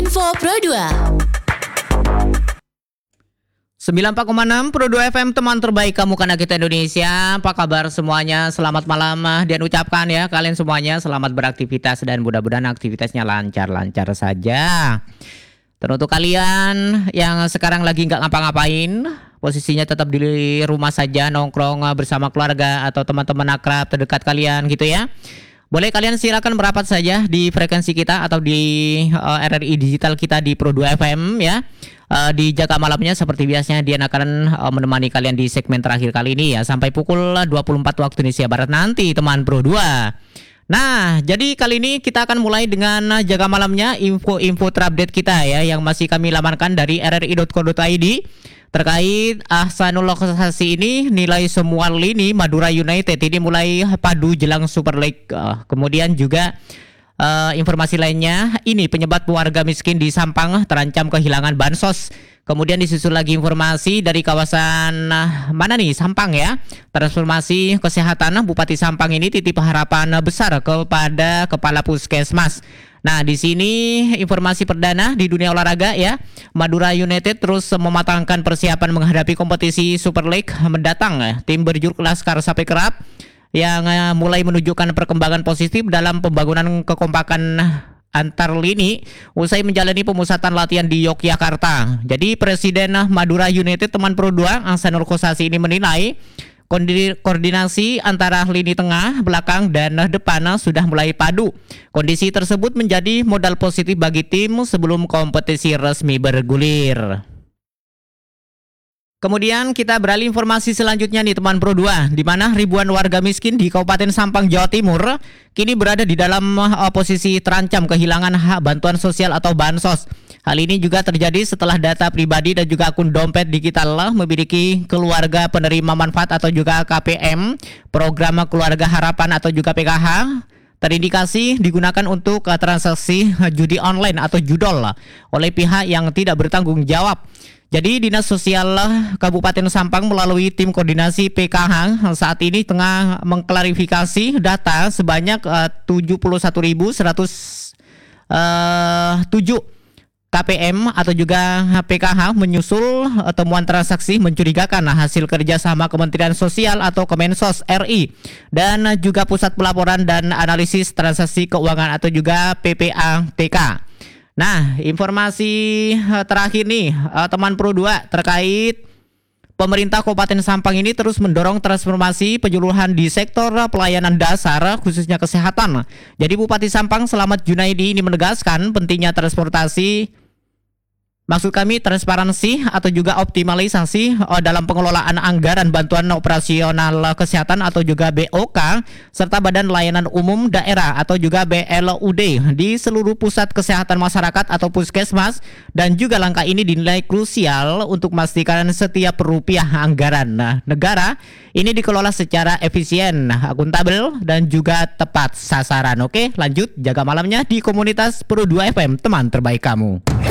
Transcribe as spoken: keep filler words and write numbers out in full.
Info Pro dua. sembilan puluh empat koma enam Pro dua F M, teman terbaik kamu karena kita Indonesia. Apa kabar semuanya? Selamat malam dan ucapkan ya kalian semuanya selamat beraktivitas dan mudah-mudahan aktivitasnya lancar-lancar saja. Teruntuk kalian yang sekarang lagi nggak ngapa-ngapain, posisinya tetap di rumah saja, nongkrong bersama keluarga atau teman-teman akrab terdekat kalian gitu ya. Boleh kalian silakan merapat saja di frekuensi kita atau di uh, R R I digital kita di Pro dua F M ya. Uh, di Jaga Malamnya seperti biasanya dia akan uh, menemani kalian di segmen terakhir kali ini ya sampai pukul dua puluh empat waktu Indonesia Barat nanti teman Pro dua. Nah, jadi kali ini kita akan mulai dengan Jaga Malamnya, info-info terupdate kita ya yang masih kami lamankan dari r r i dot co dot i d terkait Ahsanul Lokasi ini. Nilai semua lini Madura United ini mulai padu jelang Super League. Uh, kemudian juga Uh, informasi lainnya, ini penyebab warga miskin di Sampang terancam kehilangan bansos. Kemudian disusul lagi informasi dari kawasan uh, mana nih, Sampang ya. Transformasi kesehatan Bupati Sampang ini titip harapan besar kepada Kepala Puskesmas. Nah, di sini informasi perdana di dunia olahraga ya. Madura United terus mematangkan persiapan menghadapi kompetisi Super League mendatang. Tim berjuluk Laskar Sapi Kerap yang uh, mulai menunjukkan perkembangan positif dalam pembangunan kekompakan antar lini usai menjalani pemusatan latihan di Yogyakarta. Jadi Presiden Madura United teman Pro dua Ahsanul Lokasi ini menilai koordinasi antara lini tengah, belakang, dan depan sudah mulai padu. Kondisi tersebut menjadi modal positif bagi tim sebelum kompetisi resmi bergulir. Kemudian kita beralih informasi selanjutnya nih teman Pro dua, di mana ribuan warga miskin di Kabupaten Sampang, Jawa Timur kini berada di dalam uh, posisi terancam kehilangan hak bantuan sosial atau bansos. Hal ini juga terjadi setelah data pribadi dan juga akun dompet digital memiliki keluarga penerima manfaat atau juga K P M, program keluarga harapan atau juga P K H, terindikasi digunakan untuk uh, transaksi uh, judi online atau judol oleh pihak yang tidak bertanggung jawab. Jadi Dinas Sosial Kabupaten Sampang melalui tim koordinasi P K H saat ini tengah mengklarifikasi data sebanyak uh, tujuh puluh satu ribu seratus tujuh K P M atau juga P K H menyusul uh, temuan transaksi mencurigakan hasil kerjasama Kementerian Sosial atau Kemensos R I dan uh, juga Pusat Pelaporan dan Analisis Transaksi Keuangan atau juga P P A T K. Nah, informasi uh, terakhir nih uh, teman Pro dua terkait pemerintah Kabupaten Sampang ini terus mendorong transformasi penyeluruhan di sektor pelayanan dasar khususnya kesehatan. Jadi Bupati Sampang Selamat Junaidi ini menegaskan pentingnya transportasi, maksud kami transparansi atau juga optimalisasi uh, dalam pengelolaan anggaran bantuan operasional kesehatan atau juga B O K serta Badan Layanan Umum Daerah atau juga B L U D di seluruh pusat kesehatan masyarakat atau puskesmas, dan juga langkah ini dinilai krusial untuk memastikan setiap rupiah anggaran nah, negara ini dikelola secara efisien, akuntabel, dan juga tepat sasaran. Oke, lanjut Jaga Malamnya di komunitas Pro dua F M, teman terbaik kamu.